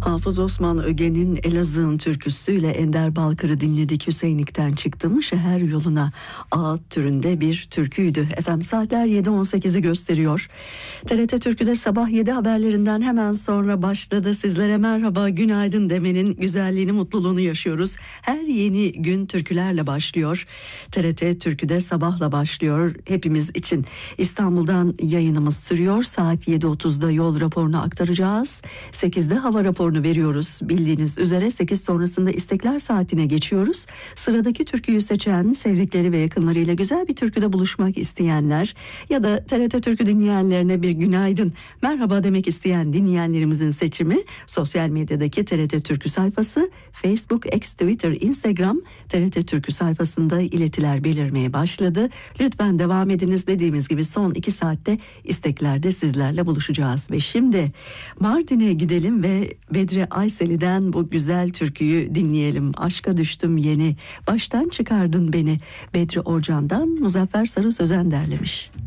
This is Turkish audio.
Hafız Osman Öge'nin Elazığ'ın türküsüyle Ender Balkır'ı dinledik. Hüseyinlik'ten çıktım şehir yoluna. Ağıt türünde bir türküydü. Efendim saatler 7.18'i gösteriyor. TRT Türkü'de sabah 7 haberlerinden hemen sonra başladı. Sizlere merhaba, günaydın demenin güzelliğini, mutluluğunu yaşıyoruz. Her yeni gün türkülerle başlıyor. TRT Türkü'de sabahla başlıyor hepimiz için. İstanbul'dan yayınımız sürüyor. Saat 7.30'da yol raporunu aktaracağız. 8'de hava raporunu veriyoruz. Bildiğiniz üzere 8 sonrasında istekler saatine geçiyoruz. Sıradaki türküyü seçen, sevdikleri ve yakınlarıyla güzel bir türküde buluşmak isteyenler ya da TRT Türkü dinleyenlerine bir günaydın, merhaba demek isteyen dinleyenlerimizin seçimi sosyal medyadaki TRT Türkü sayfası, Facebook, X, Twitter, Instagram TRT Türkü sayfasında iletiler belirmeye başladı. Lütfen devam ediniz. Dediğimiz gibi son 2 saatte isteklerde sizlerle buluşacağız ve şimdi Mardin'e gidelim ve Bedri Ayseli'den bu güzel türküyü dinleyelim. Aşka düştüm yeni, baştan çıkardın beni. Bedri Orcan'dan Muzaffer Sarı Sözen derlemiş.